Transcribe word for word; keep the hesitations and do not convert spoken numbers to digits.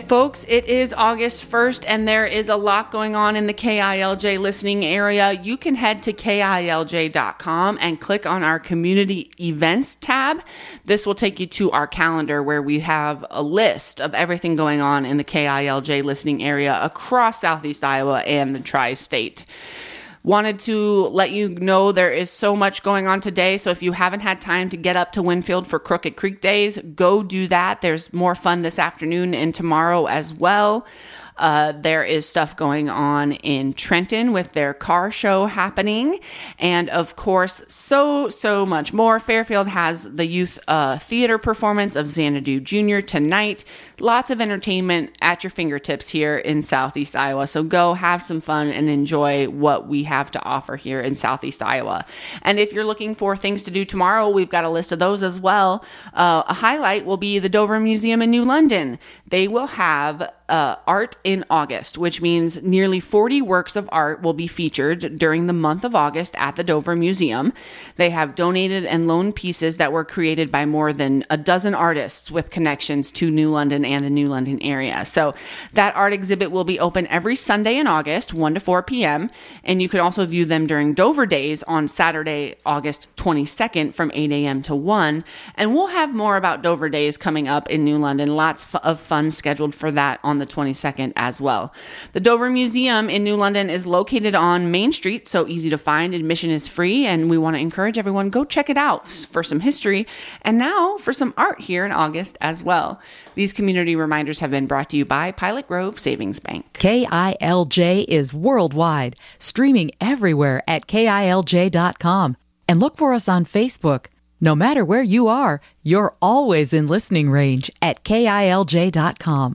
Folks, it is August first, and there is a lot going on in the K I L J listening area. You can head to K I L J dot com and click on our community events tab. This will take you to our calendar where we have a list of everything going on in the K I L J listening area across Southeast Iowa and the Tri-State. Wanted to let you know there is so much going on today, so if you haven't had time to get up to Winfield for Crooked Creek Days, go do that. There's more fun this afternoon and tomorrow as well. Uh, there is stuff going on in Trenton with their car show happening. And of course, so, so much more. Fairfield has the youth uh, theater performance of Xanadu Junior tonight. Lots of entertainment at your fingertips here in Southeast Iowa. So go have some fun and enjoy what we have to offer here in Southeast Iowa. And if you're looking for things to do tomorrow, we've got a list of those as well. Uh, a highlight will be the Dover Museum in New London. They will have Uh, art in August, which means nearly forty works of art will be featured during the month of August at the Dover Museum. They have donated and loaned pieces that were created by more than a dozen artists with connections to New London and the New London area. So that art exhibit will be open every Sunday in August, one to four p.m. And you can also view them during Dover Days on Saturday, August twenty-second from eight a.m. to one. And we'll have more about Dover Days coming up in New London. Lots of fun scheduled for that on the twenty-second as well. The Dover Museum in New London is located on Main Street, so easy to find. Admission is free, and we want to encourage everyone, go check it out for some history and now for some art here in August as well. These community reminders have been brought to you by Pilot Grove Savings Bank. K I L J is worldwide, streaming everywhere at K I L J dot com. And look for us on Facebook. No matter where you are, you're always in listening range at K I L J dot com.